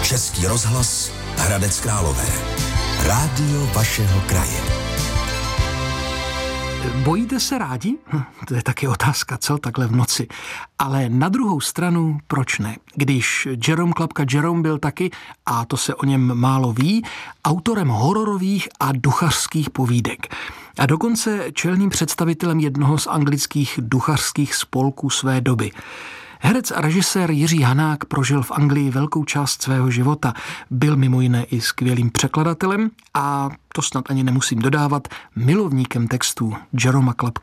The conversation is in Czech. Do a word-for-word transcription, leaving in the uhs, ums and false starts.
Český rozhlas Hradec Králové. Rádio vašeho kraje. Bojíte se rádi? Hm, to je taky otázka, co takhle v noci. Ale na druhou stranu, proč ne? Když Jerome Klapka Jerome byl taky, a to se o něm málo ví, autorem hororových a duchařských povídek. A dokonce čelným představitelem jednoho z anglických duchařských spolků své doby. Herec a režisér Jiří Hanák prožil v Anglii velkou část svého života. Byl mimo jiné i skvělým překladatelem a to snad ani nemusím dodávat, milovníkem textů Jeroma Klapky